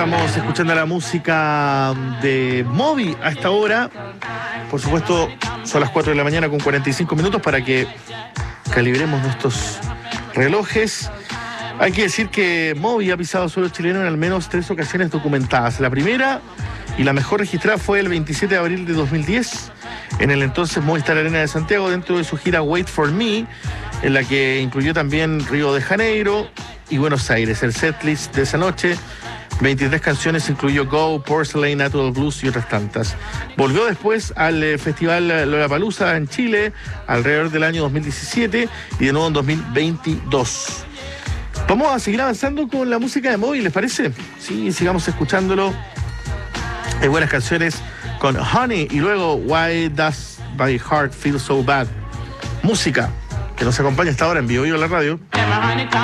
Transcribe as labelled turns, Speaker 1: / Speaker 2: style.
Speaker 1: Estamos escuchando la música de Moby a esta hora. Por supuesto, son las 4 de la mañana con 45 minutos para que calibremos nuestros relojes. Hay que decir que Moby ha pisado suelo chileno en al menos 3 ocasiones documentadas. La primera y la mejor registrada fue el 27 de abril de 2010 en el entonces Movistar Arena de Santiago, dentro de su gira Wait for Me, en la que incluyó también Río de Janeiro y Buenos Aires. El setlist de esa noche, 23 canciones, incluyó Go, Porcelain, Natural Blues y otras tantas. Volvió después al Festival Lollapalooza en Chile alrededor del año 2017 y de nuevo en 2022. Vamos a seguir avanzando con la música de Moby, ¿les parece? Sí, sigamos escuchándolo. Hay buenas canciones con Honey y luego Why Does My Heart Feel So Bad. Música que nos acompaña hasta ahora en Vivo Vivo la radio.